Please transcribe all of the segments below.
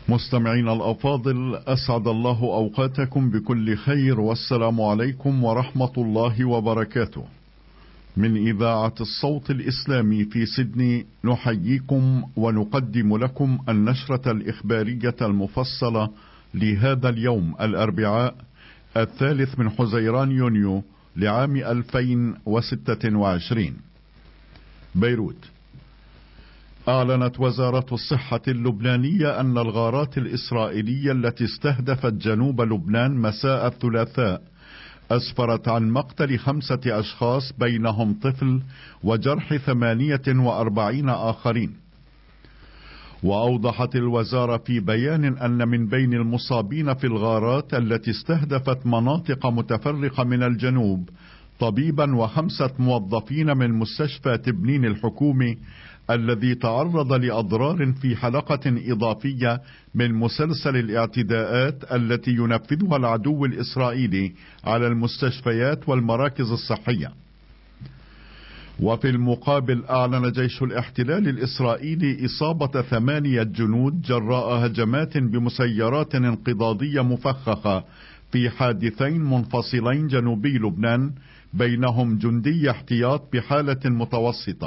مستمعين الأفاضل، أسعد الله أوقاتكم بكل خير، والسلام عليكم ورحمة الله وبركاته. من إذاعة الصوت الإسلامي في سيدني نحييكم ونقدم لكم النشرة الإخبارية المفصلة لهذا اليوم الأربعاء 3 من حزيران يونيو لعام 2026. بيروت. أعلنت وزارة الصحة اللبنانية أن الغارات الإسرائيلية التي استهدفت جنوب لبنان مساء الثلاثاء أسفرت عن مقتل 5 أشخاص بينهم طفل وجرح 48 آخرين. وأوضحت الوزارة في بيان أن من بين المصابين في الغارات التي استهدفت مناطق متفرقة من الجنوب طبيبا و5 موظفين من مستشفى تبنين الحكومي الذي تعرض لأضرار في حلقة إضافية من مسلسل الاعتداءات التي ينفذها العدو الإسرائيلي على المستشفيات والمراكز الصحية. وفي المقابل أعلن جيش الاحتلال الإسرائيلي إصابة 8 جنود جراء هجمات بمسيرات انقضاضية مفخخة في حادثين منفصلين جنوبي لبنان، بينهم جندي احتياط بحالة متوسطة.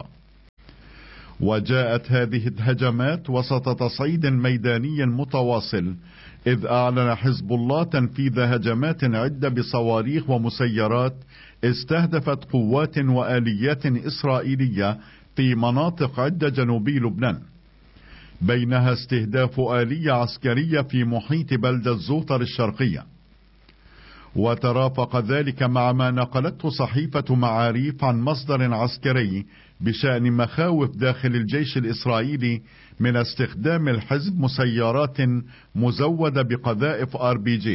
وجاءت هذه الهجمات وسط تصعيد ميداني متواصل، إذ أعلن حزب الله تنفيذ هجمات عدة بصواريخ ومسيرات استهدفت قوات وآليات إسرائيلية في مناطق عدة جنوبي لبنان، بينها استهداف آلية عسكرية في محيط بلدة زوطر الشرقية. وترافق ذلك مع ما نقلته صحيفة معاريف عن مصدر عسكري بشأن مخاوف داخل الجيش الإسرائيلي من استخدام الحزب مسيرات مزودة بقذائف RPG.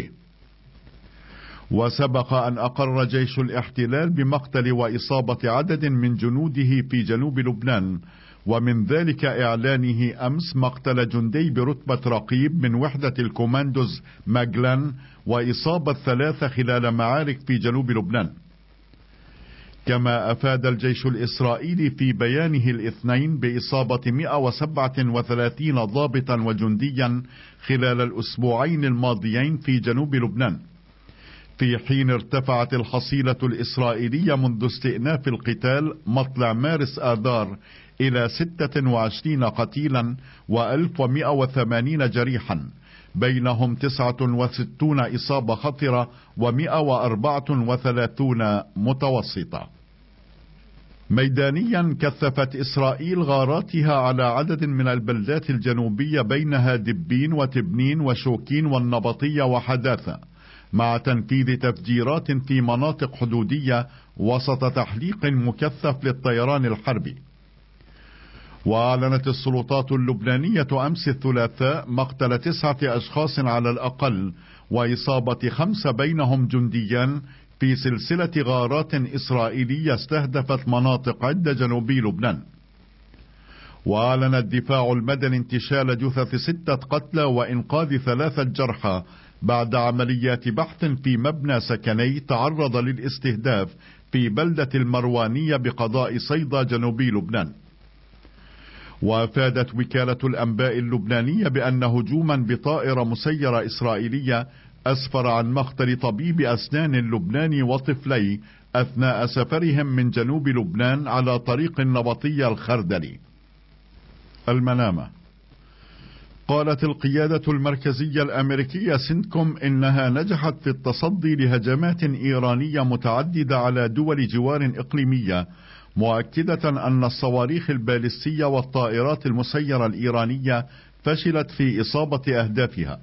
وسبق أن أقر جيش الاحتلال بمقتل وإصابة عدد من جنوده في جنوب لبنان، ومن ذلك إعلانه أمس مقتل جندي برتبة رقيب من وحدة الكوماندوز ماجلان وإصابة 3 خلال معارك في جنوب لبنان. كما أفاد الجيش الإسرائيلي في بيانه الاثنين بإصابة 137 ضابطا وجنديا خلال الأسبوعين الماضيين في جنوب لبنان، في حين ارتفعت الحصيلة الإسرائيلية منذ استئناف القتال مطلع مارس آذار إلى 26 قتيلا و1180 جريحا، بينهم 69 إصابة خطرة و134 متوسطة. ميدانيا، كثفت إسرائيل غاراتها على عدد من البلدات الجنوبية بينها دبين وتبنين وشوكين والنبطية وحداثة، مع تنفيذ تفجيرات في مناطق حدودية وسط تحليق مكثف للطيران الحربي. وأعلنت السلطات اللبنانية أمس الثلاثاء مقتل 9 أشخاص على الأقل وإصابة 5 بينهم جنديان في سلسلة غارات إسرائيلية استهدفت مناطق عدة جنوبي لبنان. وأعلن الدفاع المدني انتشال جثث 6 قتلى وإنقاذ 3 جرحى بعد عمليات بحث في مبنى سكني تعرض للاستهداف في بلدة المروانية بقضاء صيدا جنوبي لبنان. وافادت وكالة الأنباء اللبنانية بأن هجوما بطائرة مسيرة إسرائيلية أسفر عن مقتل طبيب أسنان لبناني وطفلي أثناء سفرهم من جنوب لبنان على طريق النبطية الخردلي. المنامة. قالت القيادة المركزية الأمريكية سنتكوم إنها نجحت في التصدي لهجمات إيرانية متعددة على دول جوار إقليمية، مؤكدة أن الصواريخ البالستية والطائرات المسيرة الإيرانية فشلت في إصابة أهدافها.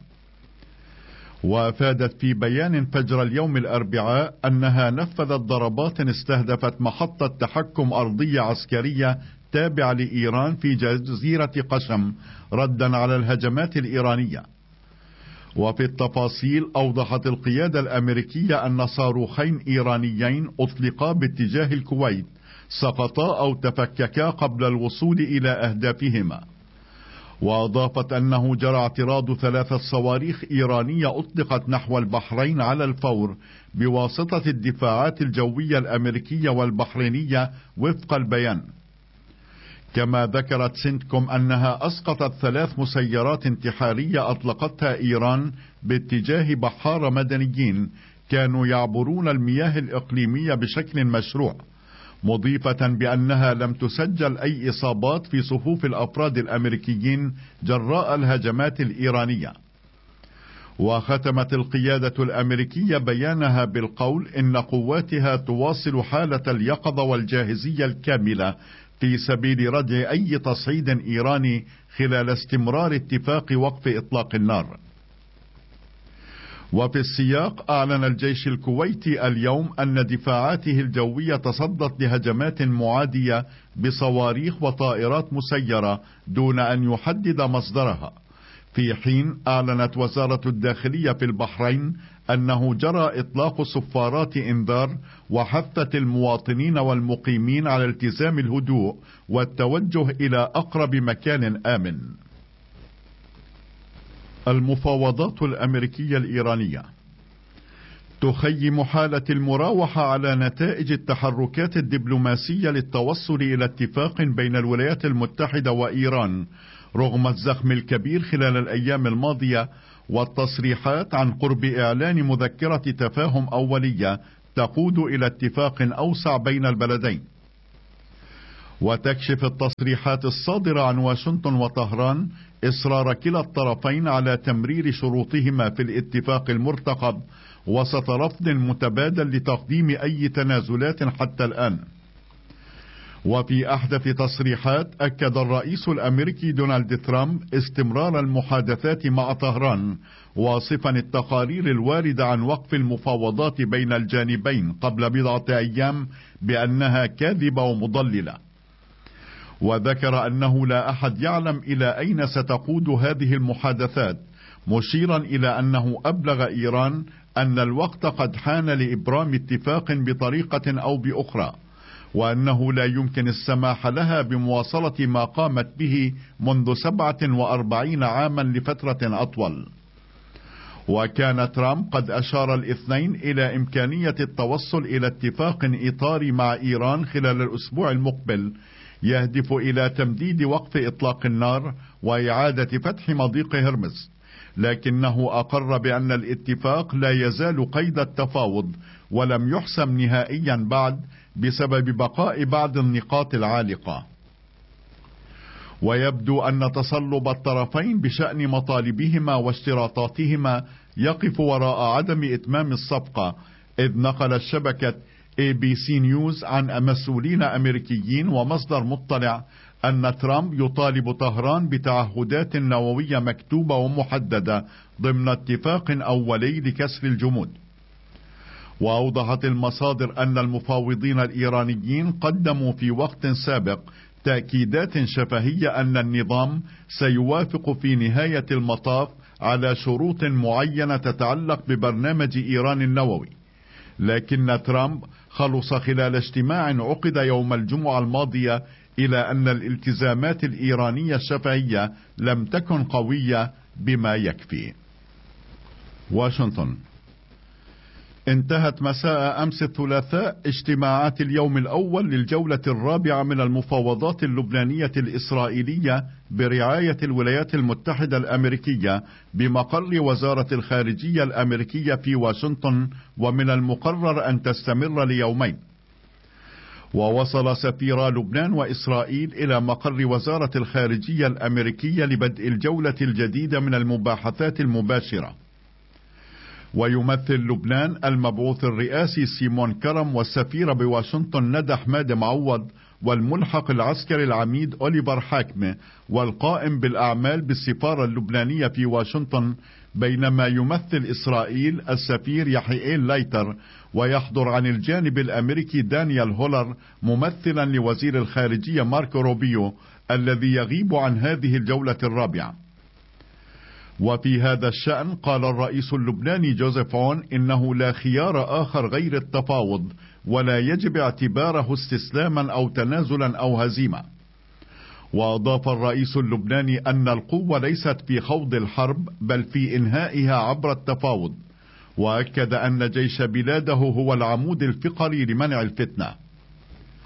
وافادت في بيان فجر اليوم الأربعاء أنها نفذت ضربات استهدفت محطة تحكم أرضية عسكرية تابعة لإيران في جزيرة قشم ردا على الهجمات الإيرانية. وفي التفاصيل أوضحت القيادة الأمريكية أن صاروخين إيرانيين أطلقا باتجاه الكويت سقطا أو تفككا قبل الوصول إلى أهدافهما. وأضافت أنه جرى اعتراض 3 صواريخ إيرانية أطلقت نحو البحرين على الفور بواسطة الدفاعات الجوية الأمريكية والبحرينية وفق البيان. كما ذكرت سنتكوم أنها أسقطت 3 مسيرات انتحارية أطلقتها إيران باتجاه بحارة مدنيين كانوا يعبرون المياه الإقليمية بشكل مشروع، مضيفة بأنها لم تسجل أي إصابات في صفوف الأفراد الأمريكيين جراء الهجمات الإيرانية. وختمت القيادة الأمريكية بيانها بالقول إن قواتها تواصل حالة اليقظة والجاهزية الكاملة في سبيل ردع أي تصعيد إيراني خلال استمرار اتفاق وقف إطلاق النار. وفي السياق أعلن الجيش الكويتي اليوم أن دفاعاته الجوية تصدت لهجمات معادية بصواريخ وطائرات مسيرة دون أن يحدد مصدرها، في حين أعلنت وزارة الداخلية في البحرين أنه جرى إطلاق صفارات إنذار وحثت المواطنين والمقيمين على التزام الهدوء والتوجه إلى أقرب مكان آمن. المفاوضات الأمريكية الإيرانية تخيم حالة المراوحة على نتائج التحركات الدبلوماسية للتوصل إلى اتفاق بين الولايات المتحدة وإيران رغم الزخم الكبير خلال الأيام الماضية والتصريحات عن قرب إعلان مذكرة تفاهم أولية تقود إلى اتفاق أوسع بين البلدين. وتكشف التصريحات الصادرة عن واشنطن وطهران إصرار كلا الطرفين على تمرير شروطهما في الاتفاق المرتقب وسط رفض متبادل لتقديم أي تنازلات حتى الآن. وفي أحدث تصريحات أكد الرئيس الأمريكي دونالد ترامب استمرار المحادثات مع طهران، واصفا التقارير الواردة عن وقف المفاوضات بين الجانبين قبل بضعة أيام بأنها كاذبة ومضللة. وذكر أنه لا أحد يعلم إلى أين ستقود هذه المحادثات، مشيرا إلى أنه أبلغ إيران أن الوقت قد حان لإبرام اتفاق بطريقة أو بأخرى، وأنه لا يمكن السماح لها بمواصلة ما قامت به منذ 47 عاما لفترة أطول. وكان ترامب قد أشار الاثنين إلى إمكانية التوصل إلى اتفاق إطاري مع إيران خلال الأسبوع المقبل يهدف إلى تمديد وقف إطلاق النار وإعادة فتح مضيق هرمز، لكنه أقر بأن الاتفاق لا يزال قيد التفاوض ولم يحسم نهائيا بعد بسبب بقاء بعض النقاط العالقة. ويبدو أن تصلب الطرفين بشأن مطالبهما واشتراطاتهما يقف وراء عدم إتمام الصفقة، إذ نقلت شبكة ABC نيوز عن مسؤولين أمريكيين ومصدر مطلع أن ترامب يطالب طهران بتعهدات نووية مكتوبة ومحددة ضمن اتفاق أولي لكسر الجمود. وأوضحت المصادر أن المفاوضين الإيرانيين قدموا في وقت سابق تأكيدات شفهية أن النظام سيوافق في نهاية المطاف على شروط معينة تتعلق ببرنامج إيران النووي، لكن ترامب خلص خلال اجتماع عقد يوم الجمعة الماضية إلى أن الالتزامات الإيرانية الشفهية لم تكن قوية بما يكفي. واشنطن. انتهت مساء أمس الثلاثاء اجتماعات اليوم الأول للجولة الرابعة من المفاوضات اللبنانية الإسرائيلية برعاية الولايات المتحدة الأمريكية بمقر وزارة الخارجية الأمريكية في واشنطن، ومن المقرر أن تستمر ليومين. ووصل سفيرا لبنان وإسرائيل إلى مقر وزارة الخارجية الأمريكية لبدء الجولة الجديدة من المباحثات المباشرة. ويمثل لبنان المبعوث الرئاسي سيمون كرم والسفير بواشنطن ندى حماد معوض والملحق العسكري العميد أوليفر حاكمة والقائم بالأعمال بالسفارة اللبنانية في واشنطن، بينما يمثل إسرائيل السفير يحيئيل لايتر، ويحضر عن الجانب الأمريكي دانيال هولر ممثلا لوزير الخارجية ماركو روبيو الذي يغيب عن هذه الجولة الرابعة. وفي هذا الشأن قال الرئيس اللبناني جوزيف عون إنه لا خيار آخر غير التفاوض، ولا يجب اعتباره استسلاما أو تنازلا أو هزيمة. وأضاف الرئيس اللبناني أن القوة ليست في خوض الحرب بل في إنهائها عبر التفاوض، وأكد أن جيش بلاده هو العمود الفقري لمنع الفتنة.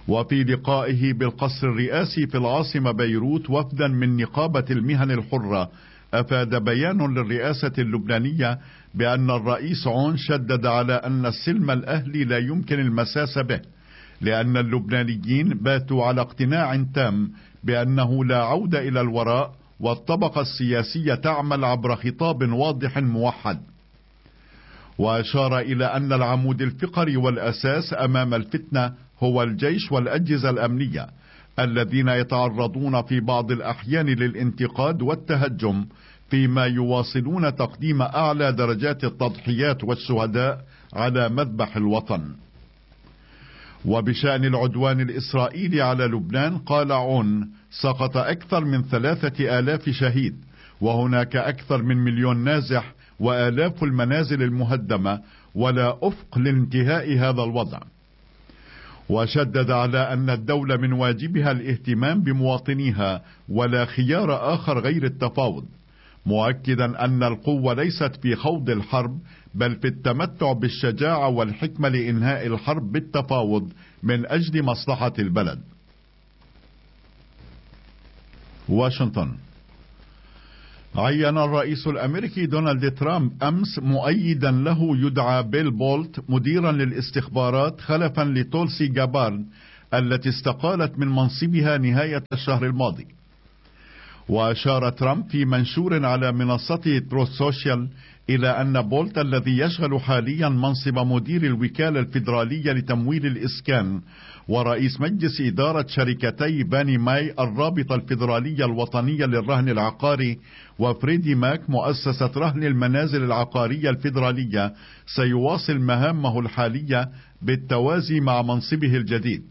وفي لقائه بالقصر الرئاسي في العاصمة بيروت وفدا من نقابة المهن الحرة، أفاد بيان للرئاسة اللبنانية بأن الرئيس عون شدد على أن السلم الأهلي لا يمكن المساس به، لأن اللبنانيين باتوا على اقتناع تام بأنه لا عودة إلى الوراء، والطبقة السياسية تعمل عبر خطاب واضح موحد. وأشار إلى أن العمود الفقري والأساس أمام الفتنة هو الجيش والأجهزة الأمنية، الذين يتعرضون في بعض الأحيان للانتقاد والتهجم، فيما يواصلون تقديم أعلى درجات التضحيات والشهداء على مذبح الوطن. وبشأن العدوان الإسرائيلي على لبنان قال عون: سقط أكثر من 3000 شهيد، وهناك أكثر من 1,000,000 نازح وآلاف المنازل المهدمة، ولا أفق لانتهاء هذا الوضع. وشدد على أن الدولة من واجبها الاهتمام بمواطنيها، ولا خيار آخر غير التفاوض، مؤكدا أن القوة ليست في خوض الحرب، بل في التمتع بالشجاعة والحكمة لإنهاء الحرب بالتفاوض من أجل مصلحة البلد. واشنطن. عين الرئيس الأمريكي دونالد ترامب أمس مؤيدا له يدعى بيل بولت مديرا للاستخبارات خلفا لتولسي جابارد التي استقالت من منصبها نهاية الشهر الماضي. وأشار ترامب في منشور على منصته تروث سوشيال إلى أن بولت الذي يشغل حاليا منصب مدير الوكالة الفيدرالية لتمويل الإسكان ورئيس مجلس إدارة شركتي باني ماي الرابطة الفيدرالية الوطنية للرهن العقاري وفريدي ماك مؤسسة رهن المنازل العقارية الفيدرالية سيواصل مهامه الحالية بالتوازي مع منصبه الجديد.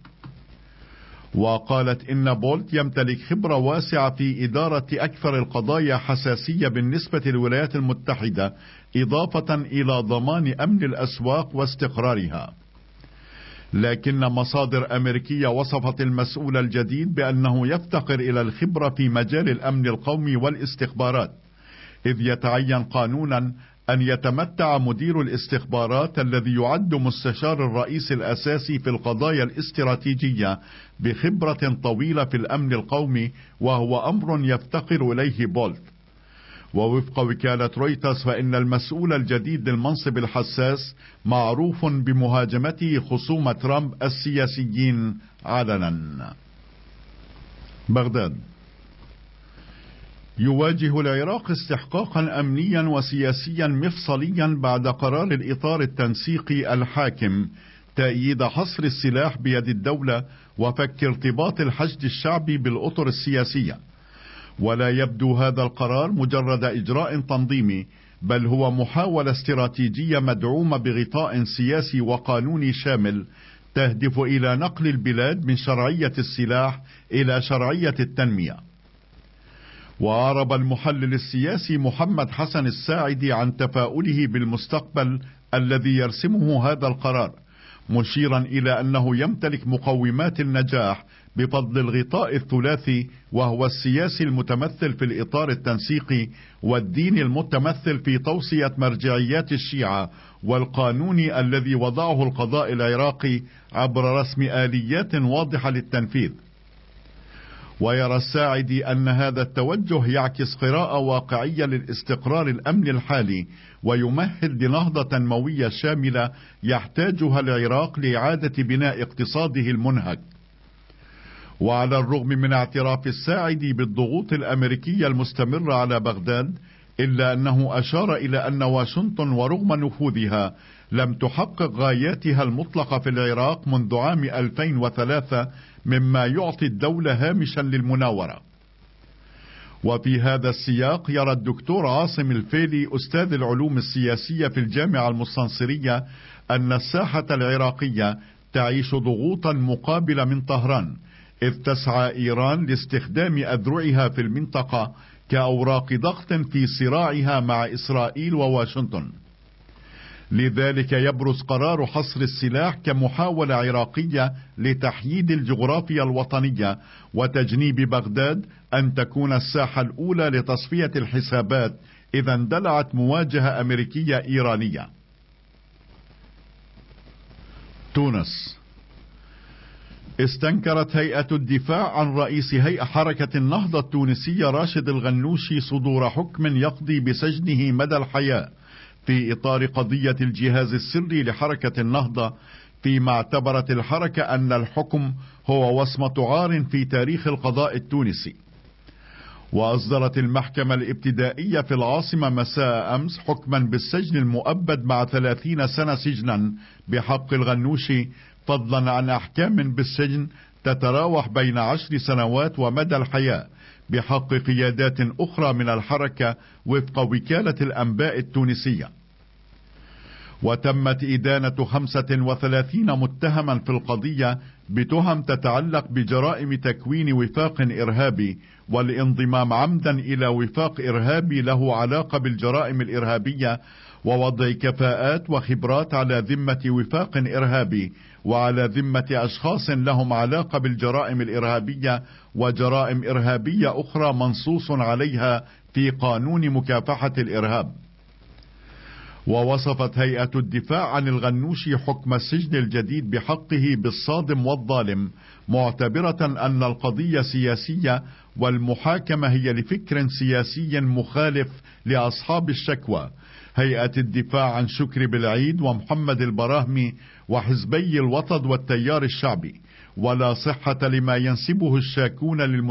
وقالت إن بولت يمتلك خبرة واسعة في إدارة أكثر القضايا حساسية بالنسبة للولايات المتحدة، إضافة إلى ضمان أمن الأسواق واستقرارها. لكن مصادر أمريكية وصفت المسؤول الجديد بأنه يفتقر إلى الخبرة في مجال الأمن القومي والاستخبارات، إذ يتعين قانونا أن يتمتع مدير الاستخبارات الذي يعد مستشار الرئيس الأساسي في القضايا الاستراتيجية بخبرة طويلة في الأمن القومي، وهو أمر يفتقر إليه بولت. ووفق وكالة رويترز فإن المسؤول الجديد للمنصب الحساس معروف بمهاجمته خصوم ترامب السياسيين علنا. بغداد. يواجه العراق استحقاقا أمنيا وسياسيا مفصليا بعد قرار الإطار التنسيقي الحاكم تأييد حصر السلاح بيد الدولة وفك ارتباط الحشد الشعبي بالأطر السياسية. ولا يبدو هذا القرار مجرد إجراء تنظيمي، بل هو محاولة استراتيجية مدعومة بغطاء سياسي وقانوني شامل تهدف إلى نقل البلاد من شرعية السلاح إلى شرعية التنمية. وأعرب المحلل السياسي محمد حسن الساعدي عن تفاؤله بالمستقبل الذي يرسمه هذا القرار، مشيرا إلى أنه يمتلك مقومات النجاح بفضل الغطاء الثلاثي، وهو السياسي المتمثل في الإطار التنسيقي، والديني المتمثل في توصية مرجعيات الشيعة، والقانوني الذي وضعه القضاء العراقي عبر رسم آليات واضحة للتنفيذ. ويرى الساعدي أن هذا التوجه يعكس قراءة واقعية للاستقرار الأمن الحالي، ويمهد لنهضة تنموية شاملة يحتاجها العراق لإعادة بناء اقتصاده المنهك. وعلى الرغم من اعتراف الساعدي بالضغوط الأمريكية المستمرة على بغداد، إلا أنه أشار إلى أن واشنطن ورغم نفوذها لم تحقق غاياتها المطلقة في العراق منذ عام 2003، مما يعطي الدولة هامشا للمناورة. وفي هذا السياق يرى الدكتور عاصم الفيلي أستاذ العلوم السياسية في الجامعة المستنصرية أن الساحة العراقية تعيش ضغوطا مقابلة من طهران، إذ تسعى إيران لاستخدام أذرعها في المنطقة كأوراق ضغط في صراعها مع إسرائيل وواشنطن. لذلك يبرز قرار حصر السلاح كمحاولة عراقية لتحييد الجغرافيا الوطنية وتجنيب بغداد أن تكون الساحة الأولى لتصفية الحسابات إذا اندلعت مواجهة أمريكية إيرانية. تونس. استنكرت هيئة الدفاع عن رئيس هيئة حركة النهضة التونسية راشد الغنوشي صدور حكم يقضي بسجنه مدى الحياة في إطار قضية الجهاز السري لحركة النهضة، فيما اعتبرت الحركة أن الحكم هو وصمة عار في تاريخ القضاء التونسي. وأصدرت المحكمة الابتدائية في العاصمة مساء أمس حكما بالسجن المؤبد مع 30 سنة سجنا بحق الغنوشي، فضلا عن أحكام بالسجن تتراوح بين 10 سنوات ومدى الحياة بحق قيادات أخرى من الحركة وفق وكالة الأنباء التونسية. وتمت إدانة 35 متهما في القضية بتهم تتعلق بجرائم تكوين وفاق إرهابي والانضمام عمدا إلى وفاق إرهابي له علاقة بالجرائم الإرهابية، ووضع كفاءات وخبرات على ذمة وفاق إرهابي وعلى ذمة أشخاص لهم علاقة بالجرائم الإرهابية وجرائم إرهابية أخرى منصوص عليها في قانون مكافحة الإرهاب. ووصفت هيئة الدفاع عن الغنوشي حكم السجن الجديد بحقه بالصادم والظالم، معتبرة أن القضية سياسية والمحاكمة هي لفكر سياسي مخالف لأصحاب الشكوى هيئة الدفاع عن شكري بالعيد ومحمد البراهمي وحزبي الوطد والتيار الشعبي، ولا صحة لما ينسبه الشاكون